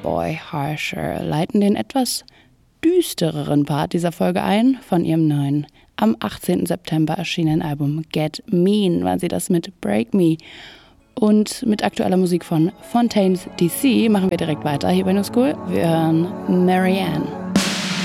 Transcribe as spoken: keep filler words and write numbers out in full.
Boy Harsher leiten den etwas düstereren Part dieser Folge ein von ihrem neuen, am achtzehnten September erschienenen Album Get Mean waren sie das mit Break Me. Und mit aktueller Musik von Fontaines D C machen wir direkt weiter hier bei New School. Wir hören Marianne.